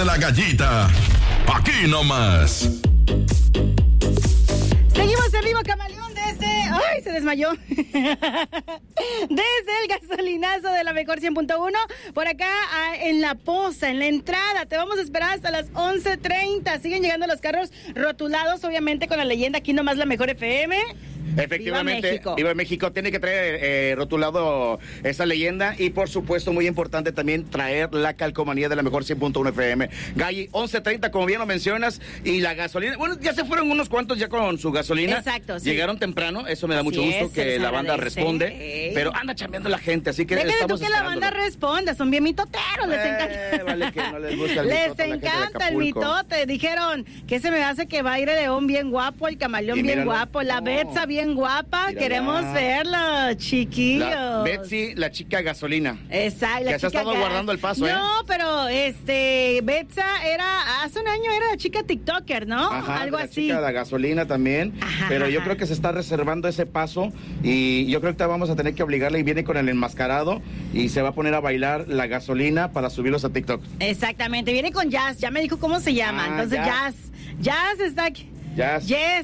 La Gallita, aquí nomás. Seguimos en vivo, Camaleón, desde... ¡Ay, se desmayó! Desde el gasolinazo de la mejor 100.1, por acá en La Poza, en la entrada. Te vamos a esperar hasta las 11:30. Siguen llegando los carros rotulados, obviamente, con la leyenda aquí nomás la mejor FM. Efectivamente, Viva México. Tiene que traer rotulado esa leyenda y por supuesto muy importante también traer la calcomanía de la mejor 100.1 FM. Galli, 11:30 como bien lo mencionas, y la gasolina, bueno, ya se fueron unos cuantos ya con su gasolina. Exacto, sí. Llegaron temprano, eso me da mucho gusto que la banda responde, pero anda chambeando la gente, así que déjale estamos tú que la banda responda, son bien mitoteros, les encanta. Vale que no les gusta el les mitote, encanta el mitote, dijeron que se me hace que va a ir León bien guapo, el Camaleón bien guapo, la Betsa bien guapa, mírala. Queremos verla, chiquillos. Betsy, la chica gasolina. Exacto. Que se ha estado guardando el paso, No, pero Betsa hace un año era chica TikToker, ¿no? Ajá, algo la así. Chica de la gasolina también. Ajá, pero yo creo que se está reservando ese paso y yo creo que vamos a tener que obligarle, y viene con el enmascarado y se va a poner a bailar la gasolina para subirlos a TikTok. Exactamente, viene con Jazz, ya me dijo cómo se llama. Entonces Jazz está aquí. Yes.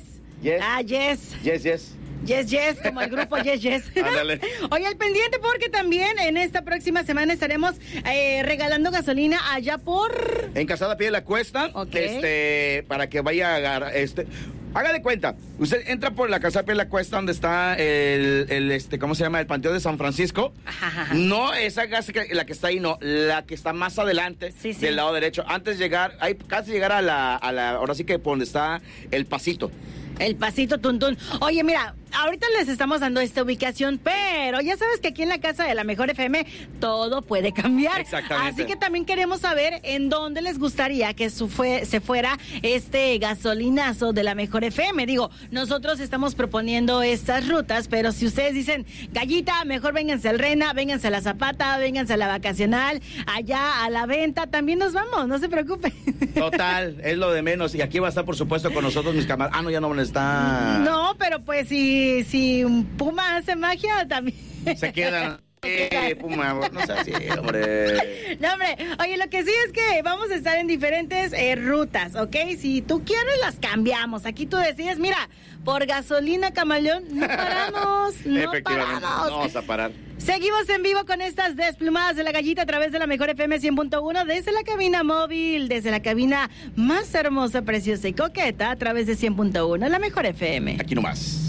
Yes, como el grupo Yes. Ándale. Oye, al pendiente porque también en esta próxima semana estaremos regalando gasolina allá por... En Casada Pie de la Cuesta, para que vaya a agarrar, haga de cuenta, usted entra por la Casada Pie de la Cuesta donde está ¿cómo se llama? El Panteón de San Francisco. Ajá. No esa la que está ahí, no, la que está más adelante, del lado derecho, antes de llegar, casi llegar a la, ahora sí que por donde está el pasito. El pasito tuntún. Oye, mira, ahorita les estamos dando esta ubicación, pero ya sabes que aquí en la casa de la mejor FM todo puede cambiar. Exactamente. Así que también queremos saber en dónde les gustaría que se fuera este gasolinazo de la mejor FM. Digo, nosotros estamos proponiendo estas rutas, pero si ustedes dicen, Gallita, mejor vénganse al Rena, vénganse a la Zapata, vénganse a la Vacacional, allá a la Venta, también nos vamos, no se preocupen. Total, es lo de menos. Y aquí va a estar, por supuesto, con nosotros mis camaradas. Ya no está. No, pero pues si un Puma hace magia, también. Se quedan. Puma, no sé así, hombre. No, hombre, oye, lo que sí es que vamos a estar en diferentes rutas, ¿ok? Si tú quieres, las cambiamos. Aquí tú decides, mira, por gasolina, Camaleón, no paramos, Efectivamente, no vamos a parar. Seguimos en vivo con estas desplumadas de la Gallita a través de la mejor FM 100.1, desde la cabina móvil, desde la cabina más hermosa, preciosa y coqueta, a través de 100.1, la mejor FM. Aquí nomás.